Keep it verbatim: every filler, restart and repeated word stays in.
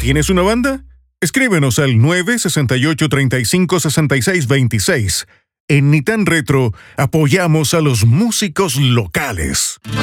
¿Tienes una banda? Escríbenos al nueve seis ocho, tres cinco, seis seis dos seis. En Nitan Retro apoyamos a los músicos locales.